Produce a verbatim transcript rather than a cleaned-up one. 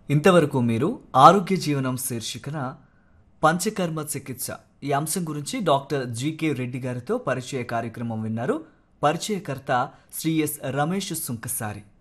ఇంతవరకు మీరు ఆరోగ్య జీవనం శీర్షికన పంచకర్మ చికిత్స ఈ అంశం గురించి డాక్టర్ జీకే రెడ్డి గారితో పరిచయ కార్యక్రమం విన్నారు. పరిచయకర్త శ్రీ ఎస్ రమేష్ సుంకసారి.